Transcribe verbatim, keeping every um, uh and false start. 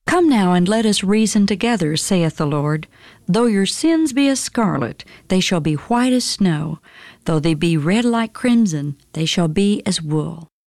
Come now, and let us reason together, saith the Lord. Though your sins be as scarlet, they shall be white as snow. Though they be red like crimson, they shall be as wool.